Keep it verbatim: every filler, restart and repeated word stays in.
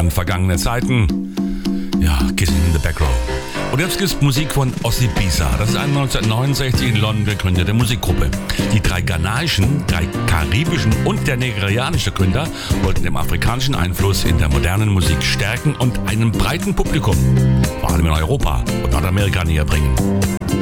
an vergangene Zeiten. Ja, Kissing in the Back Row. Und jetzt gibt's Musik von Ossie Bisa. Das ist eine neunzehnhundertneunundsechzig in London gegründete Musikgruppe. Die drei ghanaischen, drei karibischen und der nigerianische Gründer wollten den afrikanischen Einfluss in der modernen Musik stärken und einem breiten Publikum, vor allem in Europa und Nordamerika, näher bringen.